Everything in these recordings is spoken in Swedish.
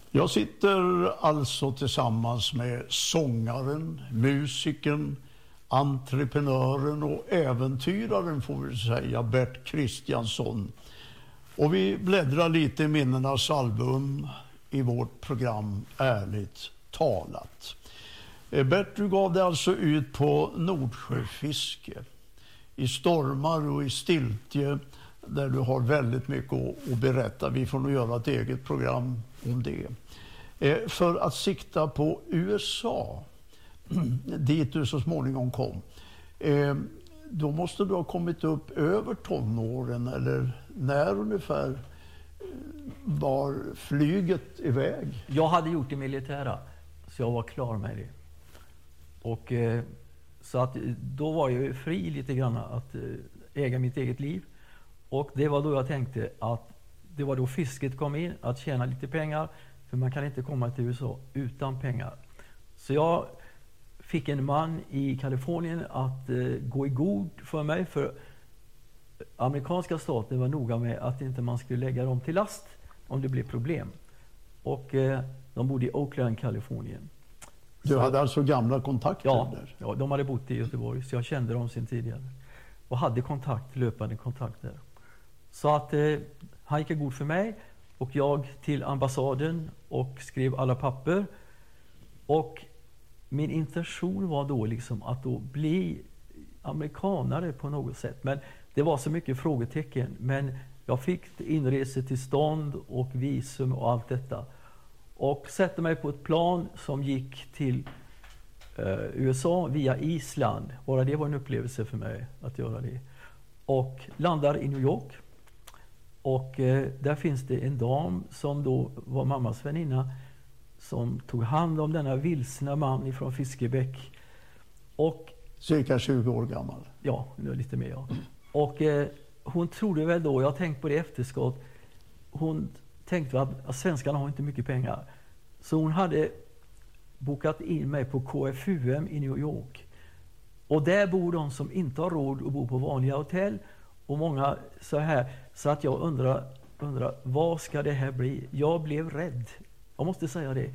Jag sitter alltså tillsammans med sångaren, musikern, entreprenören och äventyraren får vi säga, Bert Kristiansson. Och vi bläddrar lite i minnenas album i vårt program Ärligt talat. Bert, du gav dig alltså ut på Nordsjöfiske i stormar och i stiltje där du har väldigt mycket att berätta. Vi får nog göra ett eget program om det. För att sikta på USA, dit du så småningom kom, då måste du ha kommit upp över tonåren, eller när ungefär var flyget iväg? Jag hade gjort det militära, så jag var klar med det. Och så att då var jag fri lite grann att äga mitt eget liv. Och det var då jag tänkte att det var då fisket kom in, att tjäna lite pengar. För man kan inte komma till USA utan pengar. Så jag fick en man i Kalifornien att gå i god för mig. För amerikanska staten var noga med att inte man skulle lägga dem till last om det blev problem. Och de bodde i Oakland, Kalifornien. Du hade alltså gamla kontakter där? Ja, de hade bott i Göteborg, så jag kände dem sedan tidigare. Och hade löpande kontakt där. Så att han gick god för mig. Och jag till ambassaden och skrev alla papper. Och min intention var då liksom att då bli amerikanare på något sätt. Men det var så mycket frågetecken. Men jag fick inresetillstånd och visum och allt detta. Och sätter mig på ett plan som gick till USA via Island. Bara det var en upplevelse för mig att göra det. Och landar i New York. Och där finns det en dam som då var mammas väninna som tog hand om denna vilsna man från Fiskebäck. Och cirka 20 år gammal? Ja, lite mer. Ja. Och hon trodde väl då, jag har tänkt på det efterskott, hon tänkte att svenskarna har inte mycket pengar. Så hon hade bokat in mig på KFUM i New York. Och där bor de som inte har råd att bo på vanliga hotell. Och många så här. Så att jag undrar vad ska det här bli? Jag blev rädd. Jag måste säga det.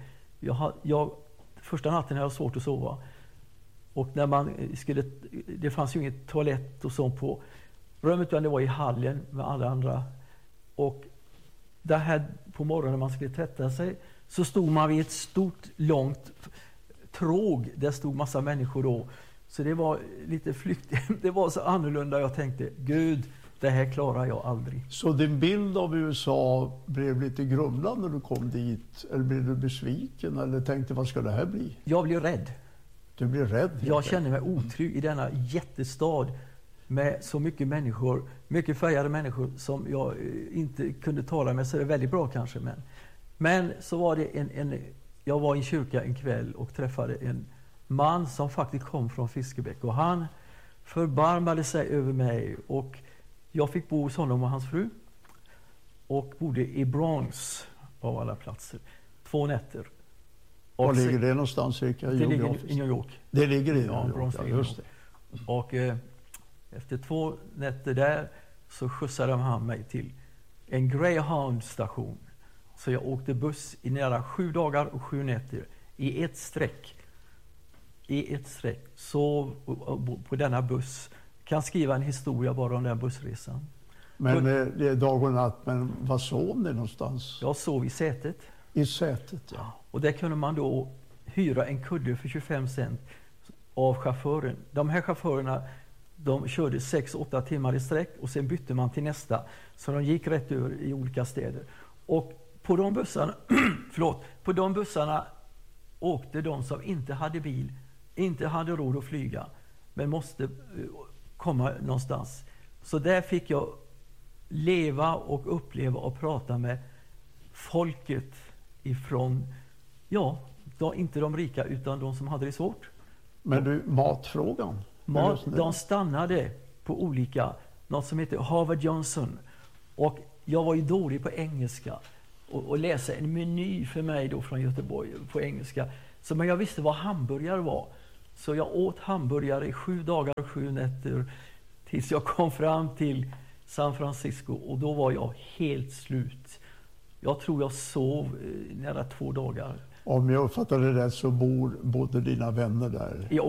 Första natten hade jag svårt att sova. Och när man det fanns ju inget toalett och sånt på rummet, utan det var i hallen med alla andra. Och det här på morgonen när man skulle tvätta sig, så stod man vid ett stort, långt tråg. Där stod massa människor då. Så det var lite flyktigt. Det var så annorlunda. Jag tänkte, Gud, det här klarar jag aldrig. Så din bild av USA blev lite grumlad när du kom dit? Eller blev du besviken? Eller tänkte, vad ska det här bli? Jag blev rädd. Du blev rädd? Jag kände mig otrygg i denna jättestad med så mycket människor, mycket färgade människor som jag inte kunde tala med, så det är väldigt bra kanske. Men så var det jag var i en kyrka en kväll och träffade en man som faktiskt kom från Fiskebäck, och han förbarmade sig över mig, och jag fick bo hos honom och hans fru och bodde i Bronx av alla platser 2 nätter. Var ligger det någonstans cirka? Det ligger i New York. Det ligger i New York, Bronx, ja, just det. Och efter 2 nätter där så skjutsade han mig till en Greyhound-station. Så jag åkte buss i nära 7 dagar och 7 nätter i ett streck. Så på denna buss. Kan skriva en historia bara om den bussresan. Men det är dag och natt, men vad sov ni någonstans? Jag sov i sätet. I sätet, ja. Och där kunde man då hyra en kudde för 25 cent av chauffören. De här chaufförerna, de körde 6-8 timmar i sträck och sen bytte man till nästa. Så de gick rätt över i olika städer. Och på de bussarna åkte de som inte hade bil, inte hade råd att flyga, men måste komma någonstans. Så där fick jag leva och uppleva och prata med folket ifrån, inte de rika utan de som hade det svårt. Men du, matfrågan? De stannade på olika, något som heter Harvard Johnson. Och jag var ju dålig på engelska. Och läsa en meny för mig då från Göteborg på engelska. Men jag visste vad hamburgare var. Så jag åt hamburgare i 7 dagar och 7 nätter tills jag kom fram till San Francisco. Och då var jag helt slut. Jag tror jag sov nära 2 dagar. Om jag uppfattar det rätt så bodde dina vänner där? Ja,